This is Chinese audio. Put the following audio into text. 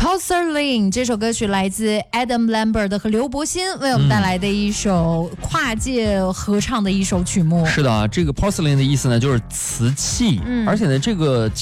Porcelain 这首歌曲来自 Adam Lambert 和刘柏辛为我们带来的一首跨界合唱的一首曲目。 是的，这个 porcelain 的意思呢就是瓷器，而且呢这个